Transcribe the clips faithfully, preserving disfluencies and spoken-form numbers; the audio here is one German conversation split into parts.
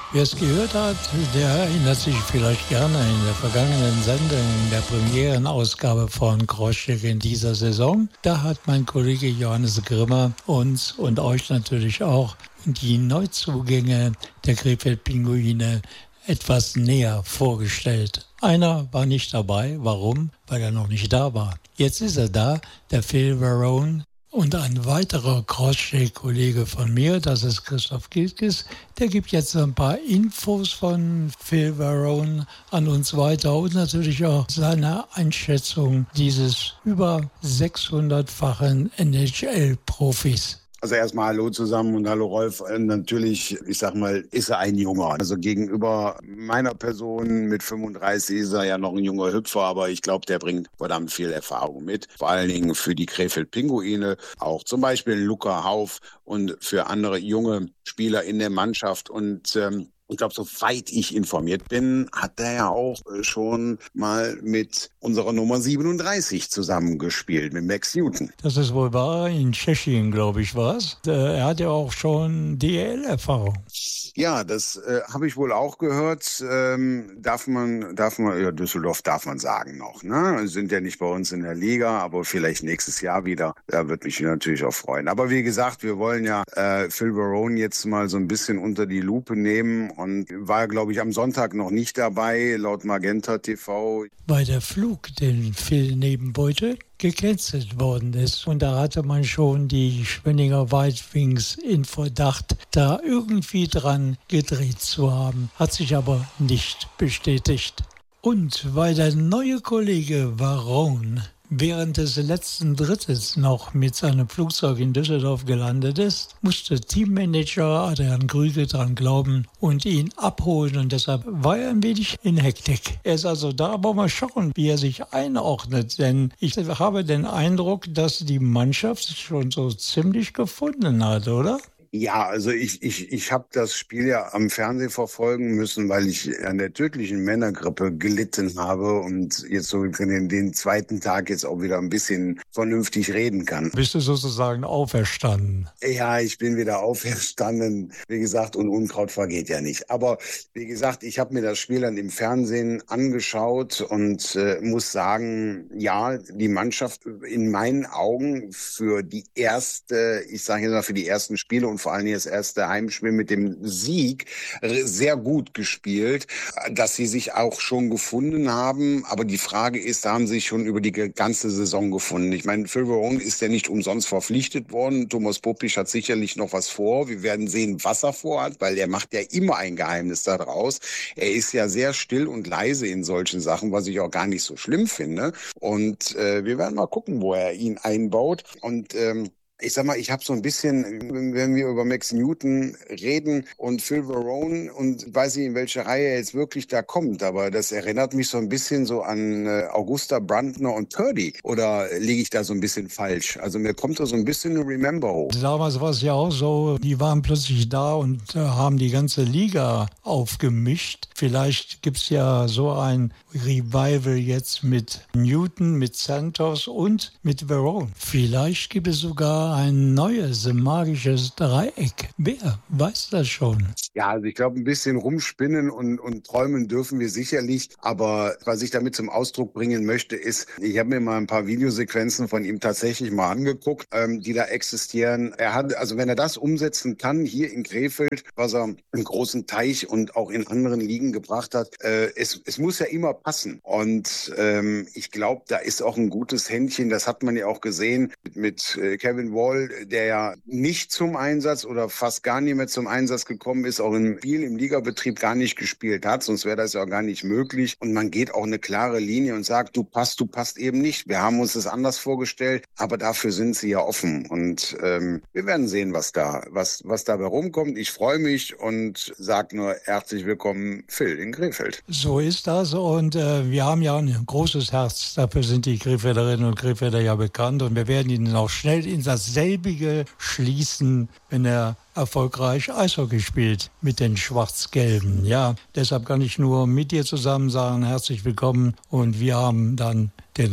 Wer es gehört hat, der erinnert sich vielleicht gerne in der vergangenen Sendung, in der Premierenausgabe von Kroschek in dieser Saison. Da hat mein Kollege Johannes Grimmer uns und euch natürlich auch die Neuzugänge der Krefeld-Pinguine etwas näher vorgestellt. Einer war nicht dabei. Warum? Weil er noch nicht da war. Jetzt ist er da, der Phil Varone. Und ein weiterer Crosscheck-Kollege von mir, das ist Christoph Gilkes, der gibt jetzt ein paar Infos von Phil Varone an uns weiter und natürlich auch seine Einschätzung dieses über sechshundertfachen N H L-Profis. Also erstmal hallo zusammen und hallo Rolf. Natürlich, ich sag mal, ist er ein Junger. Also gegenüber meiner Person mit fünfunddreißig ist er ja noch ein junger Hüpfer, aber ich glaube, der bringt verdammt viel Erfahrung mit. Vor allen Dingen für die Krefeld-Pinguine, auch zum Beispiel Luca Hauf und für andere junge Spieler in der Mannschaft. Und ähm, ich glaube, soweit ich informiert bin, hat er ja auch schon mal mit unserer Nummer siebenunddreißig zusammengespielt, mit Max Newton. Das ist wohl wahr, in Tschechien, glaube ich, war es. Er hat ja auch schon D E L-Erfahrung. Ja, das äh, habe ich wohl auch gehört. Ähm, darf man, darf man, ja, Düsseldorf darf man sagen noch, ne? Sind ja nicht bei uns in der Liga, aber vielleicht nächstes Jahr wieder. Da würde mich natürlich auch freuen. Aber wie gesagt, wir wollen ja äh, Phil Varone jetzt mal so ein bisschen unter die Lupe nehmen. Und war, glaube ich, am Sonntag noch nicht dabei, laut Magenta T V. Weil der Flug, den Phil Nebenbeute gecancelt worden ist. Und da hatte man schon die Schwenninger White Wings in Verdacht, da irgendwie dran gedreht zu haben. Hat sich aber nicht bestätigt. Und weil der neue Kollege Varone während des letzten Drittes noch mit seinem Flugzeug in Düsseldorf gelandet ist, musste Teammanager Adrian Krüge dran glauben und ihn abholen. Und deshalb war er ein wenig in Hektik. Er ist also da, aber mal schauen, wie er sich einordnet. Denn ich habe den Eindruck, dass die Mannschaft sich schon so ziemlich gefunden hat, oder? Ja, also ich ich ich habe das Spiel ja am Fernsehen verfolgen müssen, weil ich an der tödlichen Männergrippe gelitten habe und jetzt so den, den zweiten Tag jetzt auch wieder ein bisschen vernünftig reden kann. Bist du sozusagen auferstanden? Ja, ich bin wieder auferstanden, wie gesagt, und Unkraut vergeht ja nicht. Aber wie gesagt, ich habe mir das Spiel dann im Fernsehen angeschaut und äh, muss sagen, ja, die Mannschaft in meinen Augen für die erste, ich sage jetzt mal für die ersten Spiele und vor allem das erste Heimspiel mit dem Sieg sehr gut gespielt, dass sie sich auch schon gefunden haben. Aber die Frage ist, da haben sie sich schon über die ganze Saison gefunden. Ich meine, Phil Varone ist ja nicht umsonst verpflichtet worden. Thomas Popisch hat sicherlich noch was vor. Wir werden sehen, was er vorhat, weil er macht ja immer ein Geheimnis daraus. Er ist ja sehr still und leise in solchen Sachen, was ich auch gar nicht so schlimm finde. Und äh, wir werden mal gucken, wo er ihn einbaut. Und ähm, ich sag mal, ich habe so ein bisschen, wenn wir über Max Newton reden und Phil Varone und weiß nicht, in welche Reihe er jetzt wirklich da kommt, aber das erinnert mich so ein bisschen so an äh, Augusta Brandner und Purdy. Oder liege ich da so ein bisschen falsch? Also mir kommt da so ein bisschen ein Remember hoch. Damals war es ja auch so, die waren plötzlich da und äh, haben die ganze Liga aufgemischt. Vielleicht gibt's ja so ein Revival jetzt mit Newton, mit Santos und mit Varone. Vielleicht gibt es sogar ein neues magisches Dreieck. Wer weiß das schon? Ja, also ich glaube, ein bisschen rumspinnen und, und träumen dürfen wir sicherlich. Aber was ich damit zum Ausdruck bringen möchte, ist, ich habe mir mal ein paar Videosequenzen von ihm tatsächlich mal angeguckt, ähm, die da existieren. Er hat, also wenn er das umsetzen kann, hier in Krefeld, was er im großen Teich und auch in anderen Ligen gebracht hat, äh, es, es muss ja immer passen. Und ähm, ich glaube, da ist auch ein gutes Händchen. Das hat man ja auch gesehen mit, mit äh, Kevin Wall, der ja nicht zum Einsatz oder fast gar nicht mehr zum Einsatz gekommen ist, auch im Spiel, im Ligabetrieb gar nicht gespielt hat, sonst wäre das ja auch gar nicht möglich. Und man geht auch eine klare Linie und sagt, du passt, du passt eben nicht. Wir haben uns das anders vorgestellt, aber dafür sind sie ja offen. Und ähm, wir werden sehen, was da, was, was dabei rumkommt. Ich freue mich und sage nur herzlich willkommen, Phil in Krefeld. So ist das und äh, wir haben ja ein großes Herz. Dafür sind die Krefelderinnen und Krefelder ja bekannt und wir werden ihnen auch schnell in dasselbige schließen, wenn er erfolgreich Eishockey spielt mit den Schwarz-Gelben. Ja, deshalb kann ich nur mit dir zusammen sagen, herzlich willkommen und wir haben dann den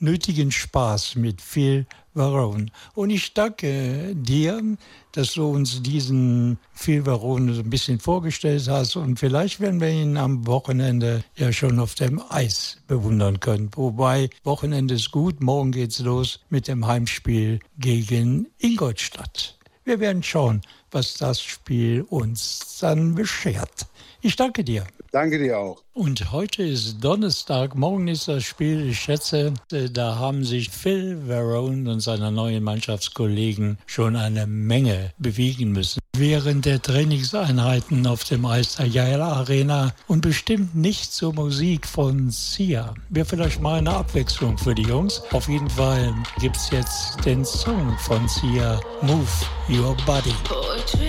nötigen Spaß mit Phil Varone. Und ich danke dir, dass du uns diesen Phil Varone so ein bisschen vorgestellt hast. Und vielleicht werden wir ihn am Wochenende ja schon auf dem Eis bewundern können. Wobei, Wochenende ist gut, morgen geht's los mit dem Heimspiel gegen Ingolstadt. Wir werden schauen, was das Spiel uns dann beschert. Ich danke dir. Danke dir auch. Und heute ist Donnerstag, morgen ist das Spiel. Ich schätze, da haben sich Phil Varone und seine neuen Mannschaftskollegen schon eine Menge bewegen müssen während der Trainingseinheiten auf dem Eis der Yale Arena und bestimmt nicht zur Musik von Sia. Wäre vielleicht mal eine Abwechslung für die Jungs. Auf jeden Fall gibt es jetzt den Song von Sia, Move Your Body.